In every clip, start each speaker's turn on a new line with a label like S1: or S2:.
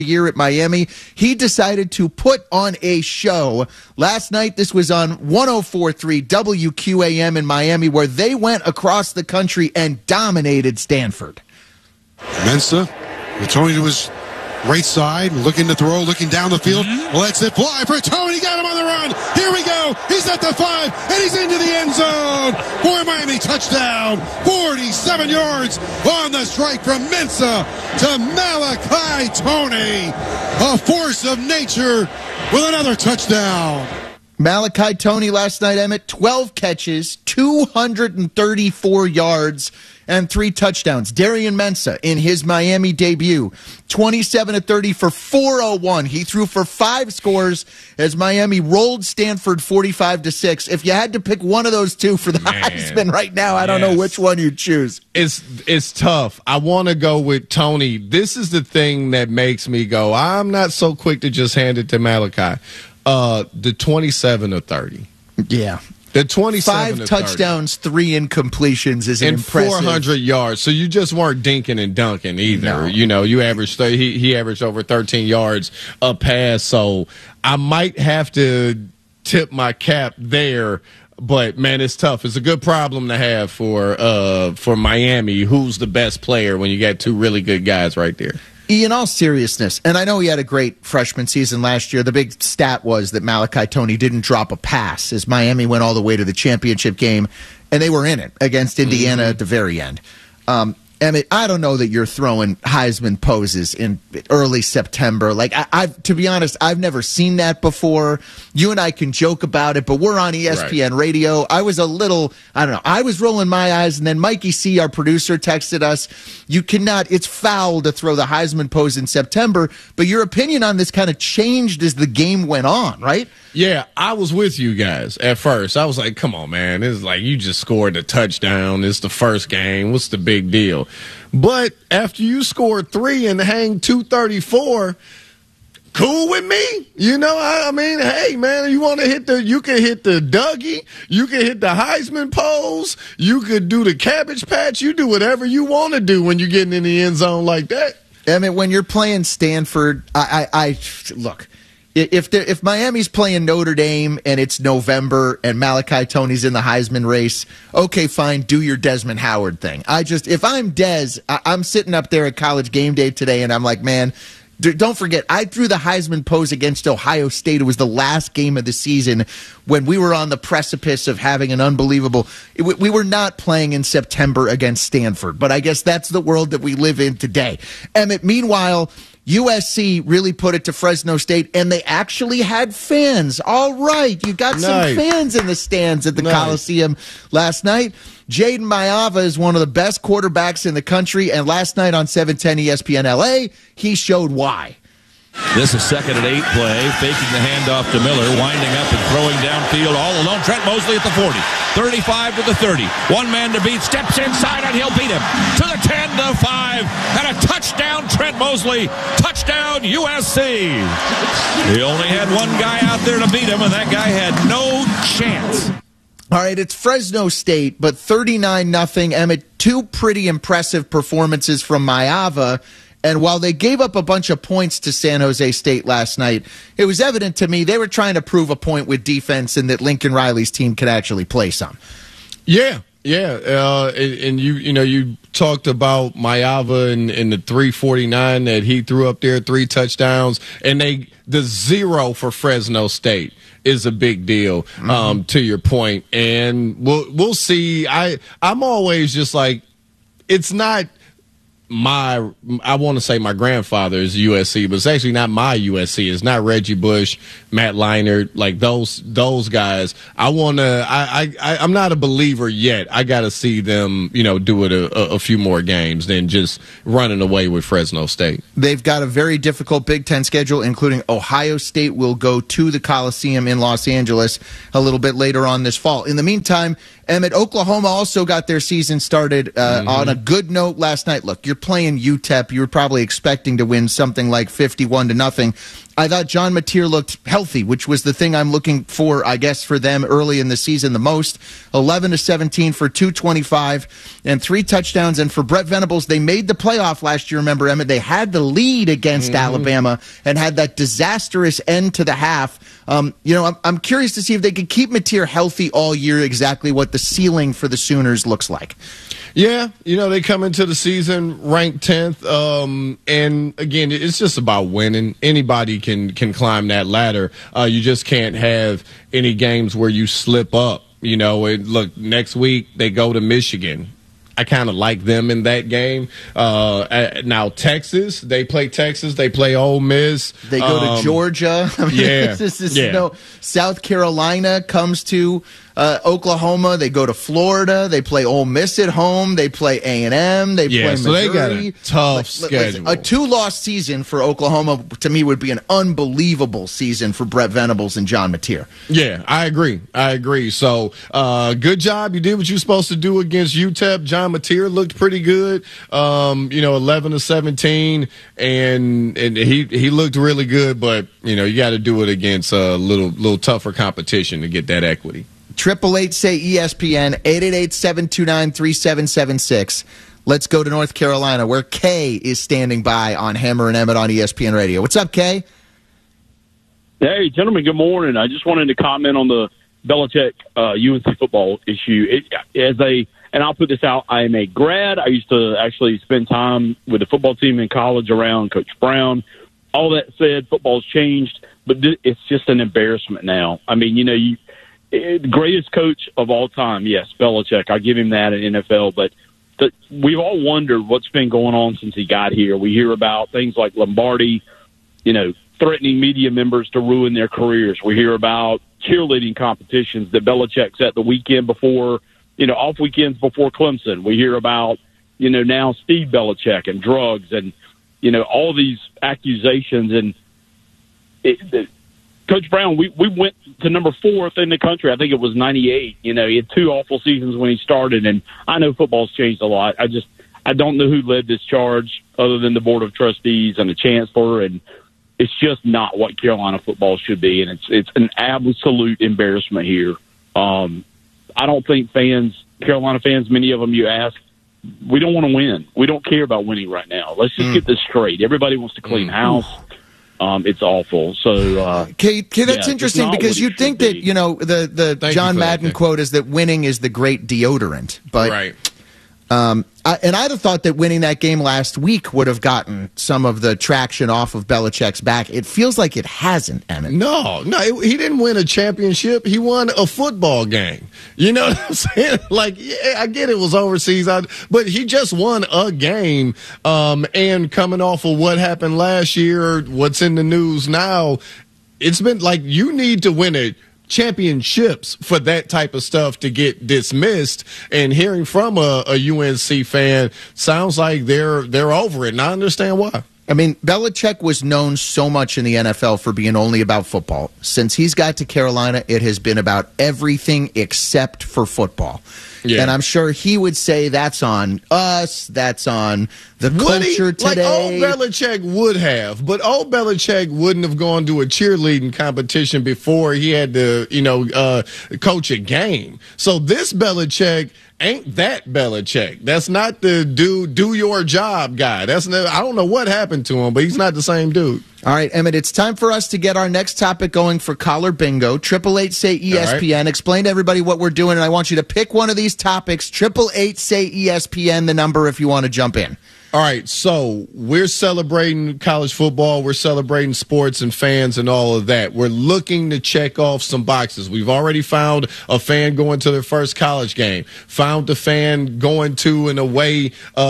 S1: year at Miami, he decided to put on a show. Last night, this was on 104.3 WQAM in Miami, where they went across the country and dominated Stanford.
S2: Mensah, Tony to his right side, looking to throw, looking down the field. Lets it fly for Tony. Got him on the run. Here we go. He's at the 5, and he's into the end zone for Miami. Touchdown. 47 yards on the strike from Mensah to Malachi Tony. A force of nature with another touchdown.
S1: Malachi Tony last night, Emmett, 12 catches, 234 yards, and 3 touchdowns. Darian Mensah, in his Miami debut, 27-30 for 401. He threw for 5 scores as Miami rolled Stanford 45-6. If you had to pick one of those two for the Heisman right now, I don't know which one you'd choose.
S3: It's tough. I want to go with Tony. This is the thing that makes me go, I'm not so quick to just hand it to Malachi. The 27-30.
S1: Yeah.
S3: The 27
S1: 5 touchdowns, 3 incompletions is
S3: and
S1: impressive.
S3: 400 yards. So you just weren't dinking and dunking either.
S1: No.
S3: You know, you averaged he averaged over 13 yards a pass. So I might have to tip my cap there. But man, it's tough. It's a good problem to have for Miami. Who's the best player when you got 2 really good guys right there?
S1: In all seriousness, and I know he had a great freshman season last year, the big stat was that Malachi Tony didn't drop a pass as Miami went all the way to the championship game, and they were in it against Indiana at the very end. Emmett, I don't know that you're throwing Heisman poses in early September. Like, to be honest, I've never seen that before. You and I can joke about it, but we're on ESPN Radio. I was a little, I don't know, I was rolling my eyes, and then Mikey C., our producer, texted us, you cannot, it's foul to throw the Heisman pose in September, but your opinion on this kind of changed as the game went on, right?
S3: Yeah, I was with you guys at first. I was like, come on, man. It's like you just scored a touchdown. It's the first game. What's the big deal? But after you scored 3 and hang 234, cool with me. You know, I mean, hey, man, you want to you can hit the Dougie. You can hit the Heisman pose. You could do the Cabbage Patch. You do whatever you want to do when you're getting in the end zone like that.
S1: I mean, when you're playing Stanford, I look. If Miami's playing Notre Dame and it's November and Malachi Tony's in the Heisman race, okay, fine, do your Desmond Howard thing. If I'm Dez, I'm sitting up there at College Game Day today and I'm like, man, don't forget, I threw the Heisman pose against Ohio State. It was the last game of the season when we were on the precipice of having an unbelievable – we were not playing in September against Stanford, but I guess that's the world that we live in today. Emmett, meanwhile – USC really put it to Fresno State, and they actually had fans. All right, you got some fans in the stands at the Coliseum last night. Jaden Maiava is one of the best quarterbacks in the country, and last night on 710 ESPN LA, he showed why.
S4: This is 2nd and 8 play, faking the handoff to Miller, winding up and throwing downfield all alone. Trent Mosley at the 40, 35 to the 30. One man to beat, steps inside, and he'll beat him to the 10 to 5. And a touchdown, Trent Mosley. Touchdown, USC. He only had one guy out there to beat him, and that guy had no chance.
S1: All right, it's Fresno State, but 39-0. Emmett, 2 pretty impressive performances from Maiava. And while they gave up a bunch of points to San Jose State last night, it was evident to me they were trying to prove a point with defense and that Lincoln Riley's team could actually play some.
S3: Yeah. And you talked about Maiava and the 349 that he threw up there, 3 touchdowns, and the 0 for Fresno State is a big deal, to your point. And we'll see. I'm always just like, it's not I want to say my grandfather's USC, but it's actually not my USC. It's not Reggie Bush, Matt Leinart, like those guys. I'm not a believer yet. I got to see them, do it a few more games than just running away with Fresno State.
S1: They've got a very difficult Big Ten schedule, including Ohio State will go to the Coliseum in Los Angeles a little bit later on this fall. In the meantime, Emmett, Oklahoma also got their season started on a good note last night. Look, you're playing UTEP. You were probably expecting to win something like 51-0. I thought John Mateer looked healthy, which was the thing I'm looking for, I guess, for them early in the season the most. 11-17 for 225 and 3 touchdowns. And for Brett Venables, they made the playoff last year, remember, Emmett? They had the lead against Alabama and had that disastrous end to the half. I'm curious to see if they could keep Mateer healthy all year, exactly what the ceiling for the Sooners looks like.
S3: Yeah, they come into the season ranked 10th, and again, it's just about winning. Anybody can climb that ladder. You just can't have any games where you slip up. Look, next week they go to Michigan. I kind of like them in that game. Now, Texas, they play Ole Miss.
S1: They go to Georgia. South Carolina comes to Oklahoma. They go to Florida. They play Ole Miss at home. They play A&M. They play Missouri.
S3: So they got a tough schedule.
S1: A 2-loss season for Oklahoma, to me, would be an unbelievable season for Brett Venables and John Mateer.
S3: Yeah, I agree. So, good job. You did what you were supposed to do against UTEP. John Mateer looked pretty good. 11-17, and he looked really good. But you got to do it against a little tougher competition to get that equity.
S1: 888-SAY-ESPN, 888-729-3776. Let's go to North Carolina, where Kay is standing by on Hammer and Emmett on ESPN Radio. What's up, Kay?
S5: Hey, gentlemen, good morning. I just wanted to comment on the Belichick UNC football issue. And I'll put this out, I am a grad. I used to actually spend time with the football team in college around Coach Brown. All that said, football's changed, but it's just an embarrassment now. I mean, the greatest coach of all time, yes, Belichick. I give him that in NFL, but we've all wondered what's been going on since he got here. We hear about things like Lombardi, threatening media members to ruin their careers. We hear about cheerleading competitions that Belichick set the weekend before, off weekends before Clemson. We hear about, now Steve Belichick and drugs and, all these accusations. And Coach Brown, we went to number 4th in the country. I think it was 98. He had 2 awful seasons when he started, and I know football's changed a lot. I don't know who led this charge other than the Board of Trustees and the Chancellor, and it's just not what Carolina football should be, and it's an absolute embarrassment here. I don't think Carolina fans, many of them you ask, we don't want to win. We don't care about winning right now. Let's just get this straight. Everybody wants to clean house. It's awful. So,
S1: Kay, that's interesting because you'd think that, the John Madden quote is that winning is the great deodorant. But,
S3: right.
S1: I'd have thought that winning that game last week would have gotten some of the traction off of Belichick's back. It feels like it hasn't, Emmett.
S3: No, he didn't win a championship. He won a football game. You know what I'm saying? I get it was overseas, but he just won a game. And coming off of what happened last year, what's in the news now, it's been like you need to win it. Championships for that type of stuff to get dismissed, and hearing from a UNC fan sounds like they're over it, and I understand why.
S1: I mean, Belichick was known so much in the NFL for being only about football. Since he's got to Carolina, it has been about everything except for football. Yeah. And I'm sure he would say that's on us, that's on the culture today.
S3: Old Belichick would have, but old Belichick wouldn't have gone to a cheerleading competition before he had to, coach a game. So this Belichick ain't that Belichick. That's not the do your job guy. I don't know what happened to him, but he's not the same dude.
S1: All right, Emmett, it's time for us to get our next topic going for Collar Bingo. 888-SAY-ESPN. Right. Explain to everybody what we're doing, and I want you to pick one of these topics. 888-SAY-ESPN, the number if you want to jump in.
S3: All right, so we're celebrating college football. We're celebrating sports and fans and all of that. We're looking to check off some boxes. We've already found a fan going to their first college game. Found a fan going to an away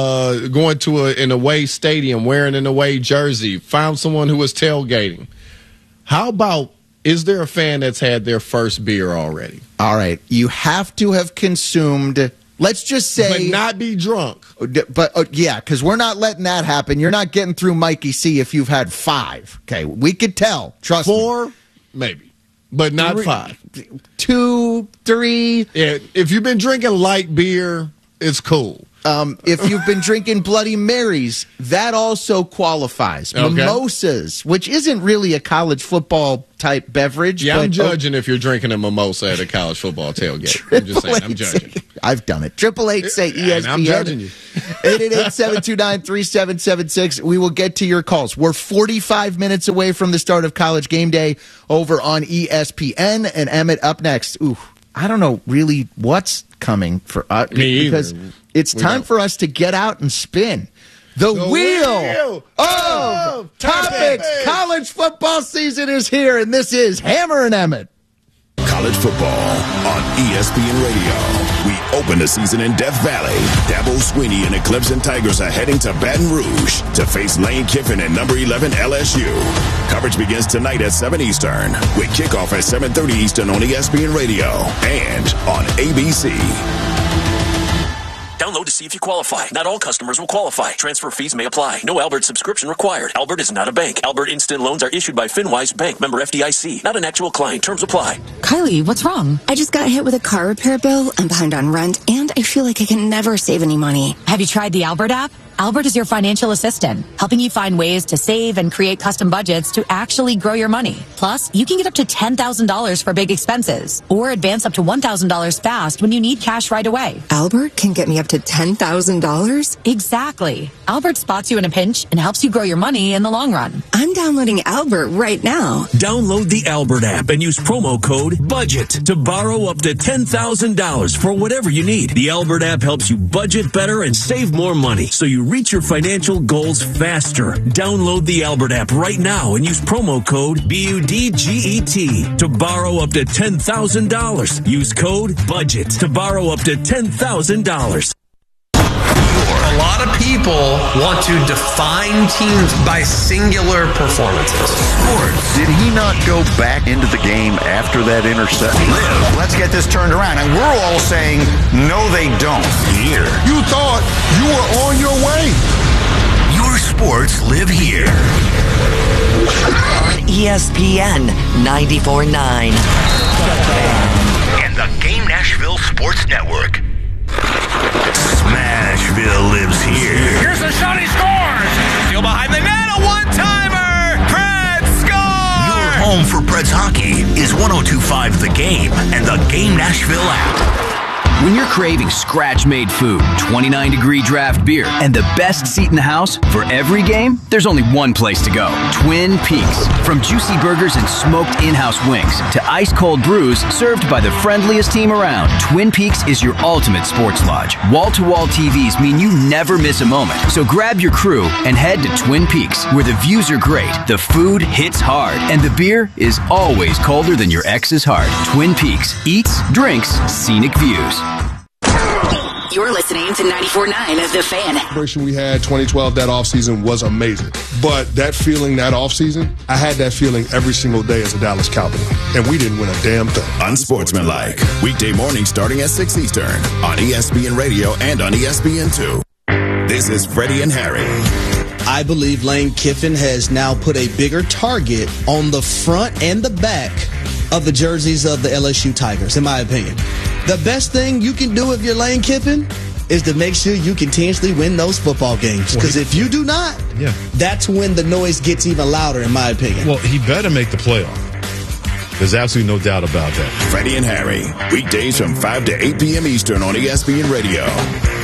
S3: stadium wearing an away jersey. Found someone who was tailgating. How about, is there a fan that's had their first beer already?
S1: All right, you have to have consumed. Let's just say...
S3: But not be drunk.
S1: But, yeah, because we're not letting that happen. You're not getting through Mikey C if you've had 5. Okay, we could tell. Trust me.
S3: 4, maybe. But not 5.
S1: 2, 3.
S3: Yeah, if you've been drinking light beer, it's cool.
S1: If you've been drinking Bloody Marys, that also qualifies.
S3: Okay.
S1: Mimosas, which isn't really a college football type beverage.
S3: Yeah,
S1: but,
S3: I'm judging if you're drinking a mimosa at a college football tailgate. I'm just saying, I'm judging.
S1: I've done it. 888-SAY-ESPN.
S3: And I'm judging you.
S1: 888-729-3776. We will get to your calls. We're 45 minutes away from the start of College Game Day over on ESPN. And Emmett, up next. Ooh, I don't know really what's coming for us.
S3: Me
S1: because
S3: either.
S1: it's time for us to get out and spin the wheel of topics. College football season is here, and this is Hammer and Emmett.
S6: College football on ESPN Radio. We open the season in Death Valley. Dabo Swinney and the Clemson Tigers are heading to Baton Rouge to face Lane Kiffin and number 11 LSU. Coverage begins tonight at 7 Eastern with kickoff at 7:30 Eastern on ESPN Radio and on ABC.
S7: Download to see if you qualify. Not all customers will qualify. Transfer fees may apply. No Albert subscription required. Albert is not a bank. Albert Instant Loans are issued by FinWise Bank, member FDIC. Not an actual client. Terms apply.
S8: Kylie, what's wrong? I just got hit with a car repair bill. I'm behind on rent, and I feel like I can never save any money.
S9: Have you tried the Albert app? Albert is your financial assistant, helping you find ways to save and create custom budgets to actually grow your money. Plus, you can get up to $10,000 for big expenses or advance up to $1,000 fast when you need cash right away.
S8: Albert can get me up to $10,000?
S9: Exactly. Albert spots you in a pinch and helps you grow your money in the long run.
S8: I'm downloading Albert right now.
S7: Download the Albert app and use promo code BUDGET to borrow up to $10,000 for whatever you need. The Albert app helps you budget better and save more money so you reach your financial goals faster. Download the Albert app right now and use promo code BUDGET to borrow up to $10,000. Use code BUDGET to borrow up to $10,000.
S10: A lot of people want to define teams by singular performances.
S11: Sports. Did he not go back into the game after that interception?
S12: Let's get this turned around. And we're all saying, no, they don't.
S11: Here.
S2: You thought you were on your way.
S11: Your sports live here.
S13: On ESPN 94.9.
S11: And the Game Nashville Sports Network. Smashville lives here.
S10: Here's the shot, he scores! Still behind the net, a one-timer! Preds score!
S11: Your home for Preds hockey is 102.5 The Game and the Game Nashville app.
S14: When you're craving scratch-made food, 29-degree draft beer, and the best seat in the house for every game, there's only one place to go. Twin Peaks. From juicy burgers and smoked in-house wings to ice-cold brews served by the friendliest team around, Twin Peaks is your ultimate sports lodge. Wall-to-wall TVs mean you never miss a moment. So grab your crew and head to Twin Peaks, where the views are great, the food hits hard, and the beer is always colder than your ex's heart. Twin Peaks. Eats, drinks, scenic views.
S15: You're listening to 94.9 of The Fan.
S2: The celebration we had 2012, that offseason was amazing. But that feeling, that offseason, I had that feeling every single day as a Dallas Cowboy. And we didn't win a damn thing.
S6: Unsportsmanlike. Weekday morning starting at 6 Eastern on ESPN Radio and on ESPN2. This is Freddie and Harry.
S16: I believe Lane Kiffin has now put a bigger target on the front and the back of the jerseys of the LSU Tigers, in my opinion. The best thing you can do if you're Lane Kiffin is to make sure you continuously win those football games. Because if you do not, that's when the noise gets even louder, in my opinion.
S17: Well, he better make the playoff. There's absolutely no doubt about that.
S6: Freddie and Harry, weekdays from 5 to 8 p.m. Eastern on ESPN Radio.